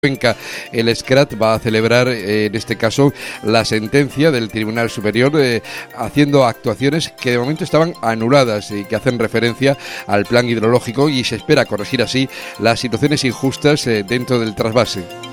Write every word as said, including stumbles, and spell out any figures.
Cuenca. El Escrat va a celebrar, eh, en este caso, la sentencia del Tribunal Superior, eh, haciendo actuaciones que de momento estaban anuladas y que hacen referencia al plan hidrológico, y se espera corregir así las situaciones injustas eh, dentro del trasvase.